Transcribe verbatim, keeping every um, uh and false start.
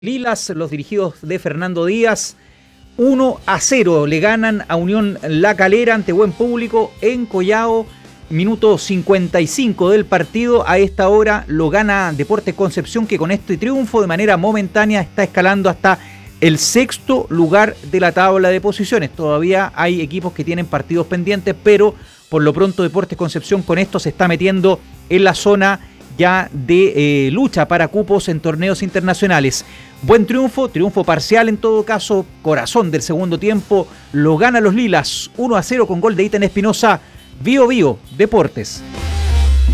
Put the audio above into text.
Lilas, los dirigidos de Fernando Díaz, uno a cero le ganan a Unión La Calera ante buen público en Collao, minuto cincuenta y cinco del partido. A esta hora lo gana Deportes Concepción, que con este triunfo de manera momentánea está escalando hasta el sexto lugar de la tabla de posiciones. Todavía hay equipos que tienen partidos pendientes, pero por lo pronto Deportes Concepción con esto se está metiendo en la zona ya de eh, lucha para cupos en torneos internacionales. Buen triunfo, triunfo parcial en todo caso, corazón del segundo tiempo, lo gana los Lilas, uno a cero con gol de Iten Espinosa. Bio Bio Deportes.